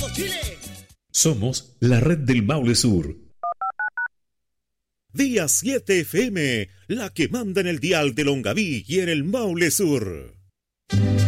Chile! Somos la red del Maule Sur. Día 7 FM, la que manda en el dial de Longaví y en el Maule Sur.